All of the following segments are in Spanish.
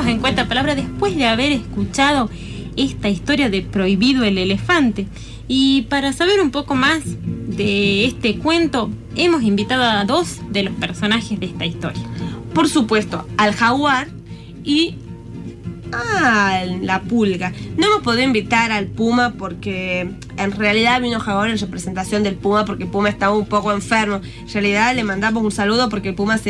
tengamos en cuenta palabra después de haber escuchado esta historia de Prohibido el elefante. Y para saber un poco más de este cuento, hemos invitado a dos de los personajes de esta historia. Por supuesto, al jaguar y a la pulga. No hemos podido invitar al puma porque en realidad vino jaguar en representación del puma, porque el puma estaba un poco enfermo. En realidad le mandamos un saludo porque el puma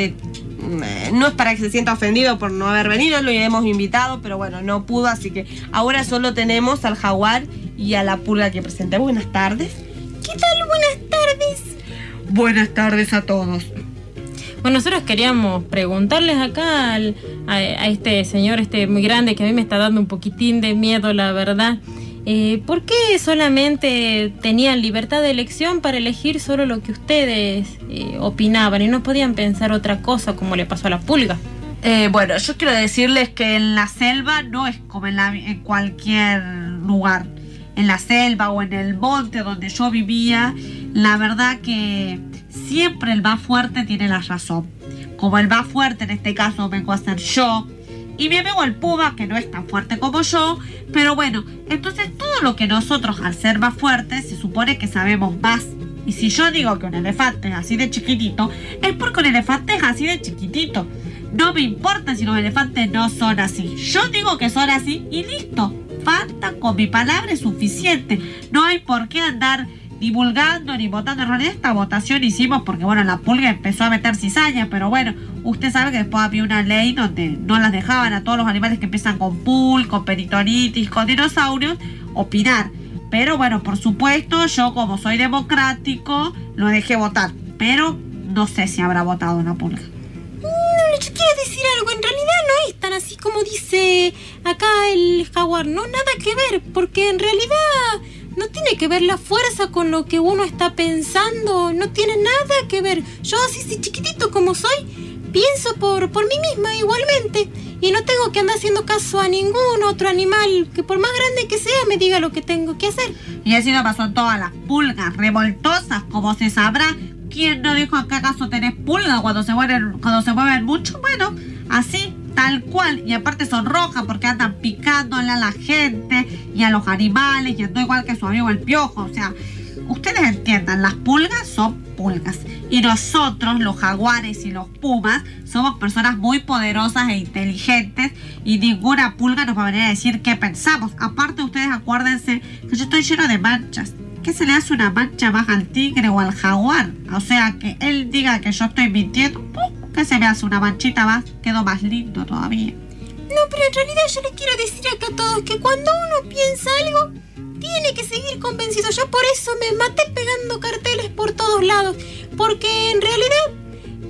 no es para que se sienta ofendido por no haber venido, lo hemos invitado, pero bueno, no pudo, así que ahora solo tenemos al jaguar y a la pulga que presenté. Buenas tardes. ¿Qué tal? Buenas tardes. Buenas tardes a todos. Bueno, nosotros queríamos preguntarles acá a este señor, muy grande, que a mí me está dando un poquitín de miedo, la verdad. ¿Por qué solamente tenían libertad de elección para elegir solo lo que ustedes opinaban y no podían pensar otra cosa, como le pasó a la pulga? Bueno, yo quiero decirles que en la selva no es como en cualquier lugar. En la selva o en el monte donde yo vivía, la verdad que siempre el más fuerte tiene la razón. Como el más fuerte en este caso vengo a ser yo, y mi amigo el puma, que no es tan fuerte como yo, pero bueno, entonces todo lo que nosotros, al ser más fuertes, se supone que sabemos más. Y si yo digo que un elefante es así de chiquitito, es porque un elefante es así de chiquitito. No me importa si los elefantes no son así. Yo digo que son así y listo. Basta, con mi palabra es suficiente. No hay por qué andar divulgando ni votando. En realidad esta votación hicimos porque, bueno, la pulga empezó a meter cizaña, pero bueno, usted sabe que después había una ley donde no las dejaban a todos los animales que empiezan con pul, con peritonitis, con dinosaurios, opinar. Pero bueno, por supuesto, yo como soy democrático, lo dejé votar. Pero no sé si habrá votado una pulga. No, yo quiero decir algo, en realidad no es tan así como dice acá el jaguar, no, nada que ver, porque en realidad no tiene que ver la fuerza con lo que uno está pensando, no tiene nada que ver. Yo así chiquitito como soy, pienso por mí misma igualmente, y no tengo que andar haciendo caso a ningún otro animal que por más grande que sea me diga lo que tengo que hacer. Y así no pasó todas las pulgas revoltosas, como se sabrá. ¿Quién no dijo que acaso tenés pulga cuando se mueven mucho? Bueno, así, tal cual. Y aparte son rojas porque andan picándole a la gente y a los animales, y ando igual que su amigo el piojo. O sea, ustedes entiendan, las pulgas son pulgas. Y nosotros, los jaguares y los pumas, somos personas muy poderosas e inteligentes, y ninguna pulga nos va a venir a decir qué pensamos. Aparte, ustedes acuérdense que yo estoy lleno de manchas. ¿Qué se le hace una mancha más al tigre o al jaguar? O sea, que él diga que yo estoy mintiendo, ¿qué se me hace una manchita más? Quedo más lindo todavía. No, pero en realidad yo les quiero decir acá a todos que cuando uno piensa algo, tiene que seguir convencido. Yo por eso me maté pegando carteles por todos lados, porque en realidad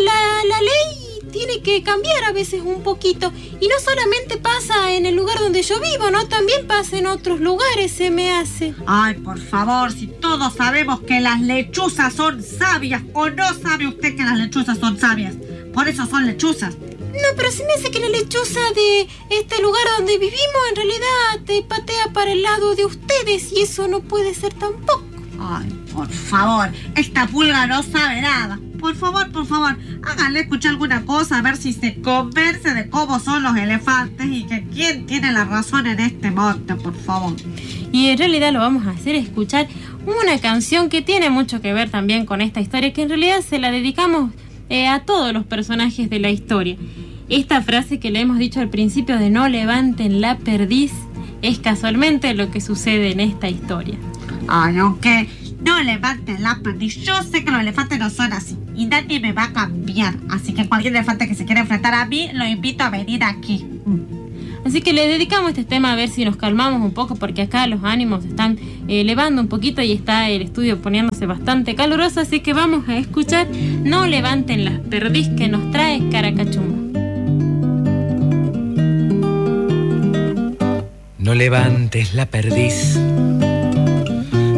la ley tiene que cambiar a veces un poquito, y no solamente pasa en el lugar donde yo vivo, ¿no? También pasa en otros lugares, se me hace. Ay, por favor, si todos sabemos que las lechuzas son sabias, ¿o no sabe usted que las lechuzas son sabias? Por eso son lechuzas. No, pero se me hace que la lechuza de este lugar donde vivimos en realidad te patea para el lado de ustedes, y eso no puede ser tampoco. Ay, por favor, esta pulga no sabe nada. Por favor, háganle escuchar alguna cosa, a ver si se convence de cómo son los elefantes y que quién tiene la razón en este monte, por favor. Y en realidad lo vamos a hacer escuchar una canción que tiene mucho que ver también con esta historia, que en realidad se la dedicamos a todos los personajes de la historia. Esta frase que le hemos dicho al principio de no levanten la perdiz es casualmente lo que sucede en esta historia. Ay, aunque no levanten la perdiz, yo sé que los elefantes no son así y nadie me va a cambiar. Así que cualquier elefante que se quiera enfrentar a mí, lo invito a venir aquí. Así que le dedicamos este tema a ver si nos calmamos un poco, porque acá los ánimos están elevando un poquito y está el estudio poniéndose bastante caluroso. Así que vamos a escuchar No levanten las perdiz, que nos trae Caracachumba. No levantes la perdiz,